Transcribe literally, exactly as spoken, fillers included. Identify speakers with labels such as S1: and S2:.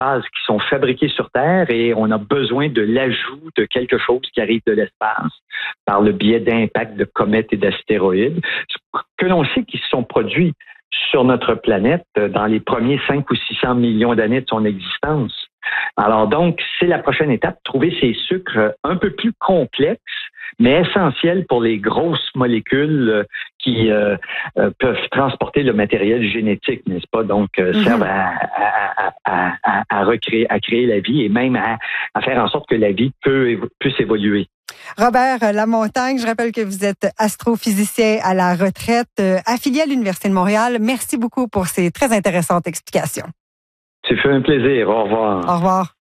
S1: bases qui sont fabriquées sur Terre et on a besoin de l'ajout de quelque chose qui arrive de l'espace par le biais d'impacts de comètes et d'astéroïdes, que l'on sait qu'ils se sont produits sur notre planète dans les premiers cinq ou six cents millions d'années de son existence. Alors donc, c'est la prochaine étape, trouver ces sucres un peu plus complexes, mais essentiels pour les grosses molécules qui euh, euh, peuvent transporter le matériel génétique, n'est-ce pas? Donc, euh, mm-hmm. servent à, à, à, à, à recréer, à créer la vie et même à, à faire en sorte que la vie peut, puisse évoluer.
S2: Robert Lamontagne, je rappelle que vous êtes astrophysicien à la retraite, euh, affilié à l'Université de Montréal. Merci beaucoup pour ces très intéressantes explications.
S1: C'est fait un plaisir. Au revoir.
S2: Au revoir.